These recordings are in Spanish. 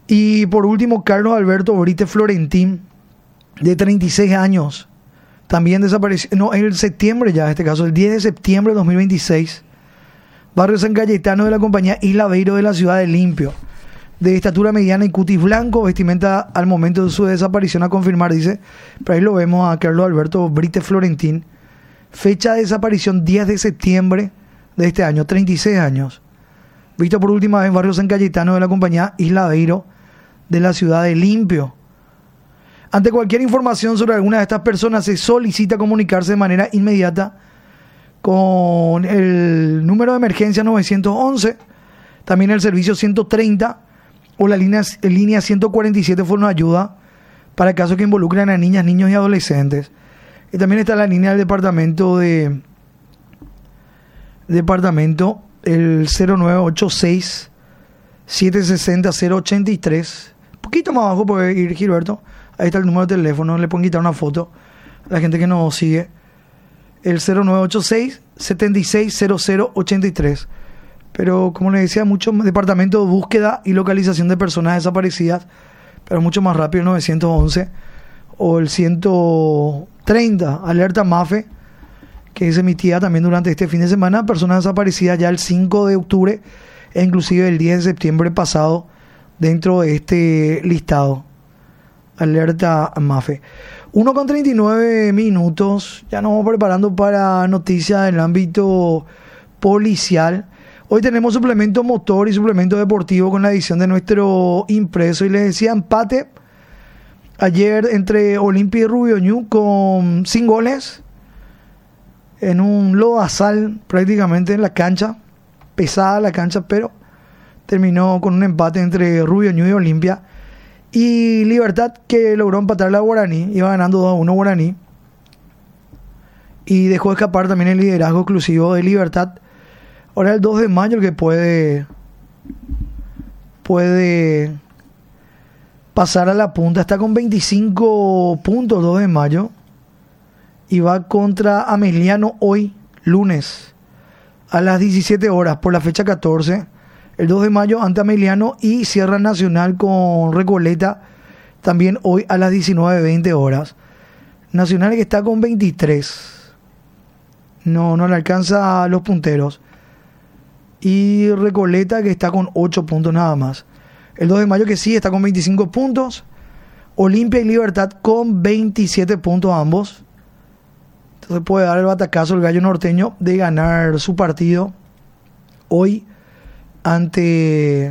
Y por último, Carlos Alberto Brite Florentín, de 36 años, también desapareció, no, en septiembre ya, en este caso, el 10 de septiembre de 2026, barrio San Cayetano de la compañía Isla Beiro de la ciudad de Limpio, de estatura mediana y cutis blanco, vestimenta al momento de su desaparición a confirmar, dice, por ahí lo vemos a Carlos Alberto Brite Florentín, fecha de desaparición 10 de septiembre de este año, 36 años, visto por última vez en barrio San Cayetano de la compañía Isla Beiro de la ciudad de Limpio. Ante cualquier información sobre alguna de estas personas, se solicita comunicarse de manera inmediata con el número de emergencia 911, también el servicio 130 o la línea 147 Fono Ayuda para casos que involucran a niñas, niños y adolescentes. Y también está la línea del departamento el 0986 760 083. Un poquito más abajo puede ir Gilberto. Ahí está el número de teléfono, le pueden quitar una foto a la gente que nos sigue. El 0986 760083. Pero como les decía, mucho departamento de búsqueda y localización de personas desaparecidas, pero mucho más rápido el 911 o el 130, alerta MAFE, que se emitía también durante este fin de semana, personas desaparecidas ya el 5 de octubre e inclusive el 10 de septiembre pasado dentro de este listado. Alerta MAFE. 1:39, ya nos vamos preparando para noticias del ámbito policial. Hoy tenemos suplemento motor y suplemento deportivo con la edición de nuestro impreso. Y les decía, empate ayer entre Olimpia y Rubio Ñu sin goles, en un lodazal prácticamente en la cancha, pesada la cancha, pero terminó con un empate entre Rubio Ñu y Olimpia. Y Libertad, que logró empatar la Guaraní, iba ganando 2-1 Guaraní, y dejó escapar también el liderazgo exclusivo de Libertad. Ahora el 2 de mayo el que puede pasar a la punta, está con 25 puntos 2 de mayo, y va contra Ameliano hoy, lunes, a las 17 horas, por la fecha 14. El 2 de mayo ante Ameliano, y cierra Nacional con Recoleta también hoy a las 19:20 horas. Nacional que está con 23. No le alcanza a los punteros. Y Recoleta que está con 8 puntos nada más. El 2 de mayo que sí está con 25 puntos. Olimpia y Libertad con 27 puntos ambos. Entonces puede dar el batacazo el gallo norteño de ganar su partido hoy ante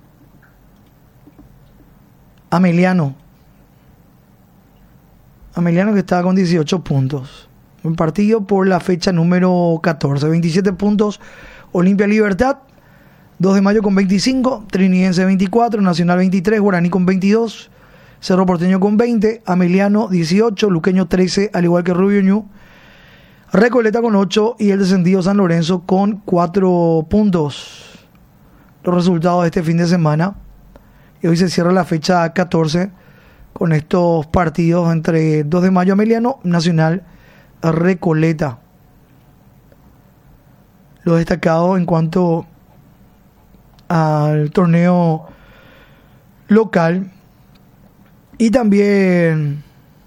Ameliano. Ameliano que está con 18 puntos. Un partido por la fecha número 14. 27 puntos Olimpia Libertad. 2 de mayo con 25. Trinidense 24. Nacional 23. Guaraní con 22. Cerro Porteño con 20. Ameliano 18. Luqueño 13. Al igual que Rubio Ñu. Recoleta con 8. Y el descendido San Lorenzo con 4 puntos. Los resultados de este fin de semana. Y hoy se cierra la fecha 14 con estos partidos entre 2 de mayo Ameliano, Nacional, Recoleta. Lo destacado en cuanto al torneo local, y también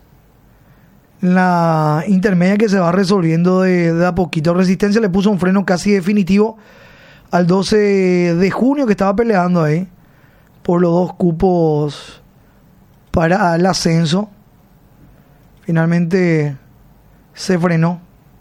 la intermedia que se va resolviendo de a poquito. Resistencia le puso un freno casi definitivo al 12 de junio, que estaba peleando ahí por los 2 cupos para el ascenso. Finalmente se frenó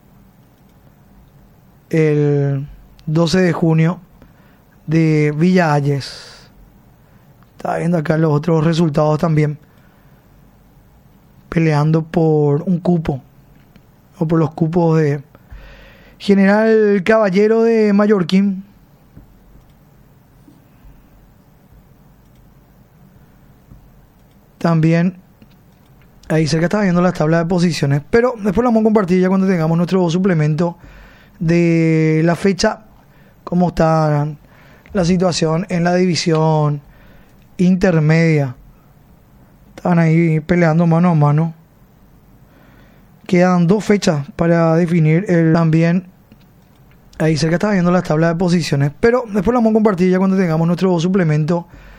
el 12 de junio de Villa Hayes. Está viendo acá los otros resultados también, peleando por un cupo o por los cupos de General Caballero de Mallorquín, también ahí cerca está viendo las tablas de posiciones, pero después lo vamos a compartir ya cuando tengamos nuestro suplemento de la fecha, cómo está la situación en la división intermedia. Estaban ahí peleando mano a mano. Quedan 2 fechas para definir también ahí cerca está viendo las tablas de posiciones, pero después lo vamos a compartir ya cuando tengamos nuestro suplemento